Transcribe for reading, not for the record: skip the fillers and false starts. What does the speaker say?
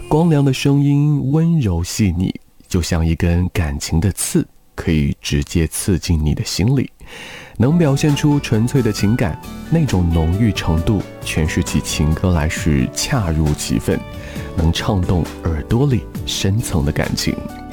光良的声音温柔细腻，就像一根感情的刺，可以直接刺进你的心里，能表现出纯粹的情感，那种浓郁程度，诠释起情歌来时恰如其分，能唱动耳朵里深层的感情。